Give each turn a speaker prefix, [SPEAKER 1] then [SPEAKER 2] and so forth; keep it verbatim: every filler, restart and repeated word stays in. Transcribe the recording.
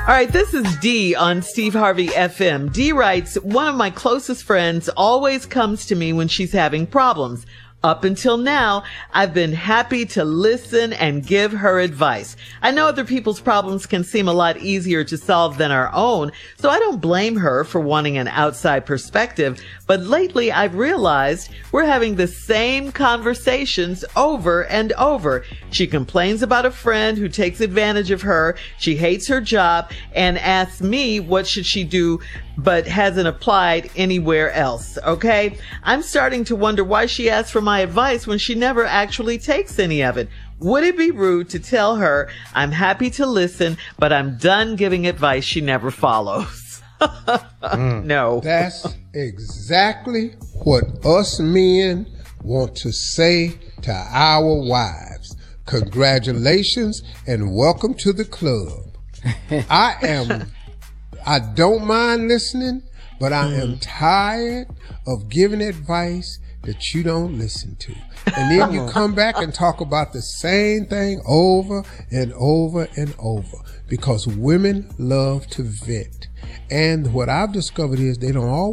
[SPEAKER 1] right, this is Dee on Steve Harvey F M. Dee writes, one of my closest friends always comes to me when she's having problems. Up until now, I've been happy to listen and give her advice. I know other people's problems can seem a lot easier to solve than our own, so I don't blame her for wanting an outside perspective. But lately, I've realized we're having the same conversations over and over. She complains about a friend who takes advantage of her. She hates her job and asks me what should she do, but hasn't applied anywhere else. Okay? I'm starting to wonder why she asked for my advice when she never actually takes any of it. Would it be rude to tell her I'm happy to listen, but I'm done giving advice she never follows? mm, no.
[SPEAKER 2] That's exactly what us men want to say to our wives. Congratulations and welcome to the club. I am, I don't mind listening, but I am tired of giving advice that you don't listen to. And then you come back and talk about the same thing over and over and over, because women love to vent. And what I've discovered is they don't always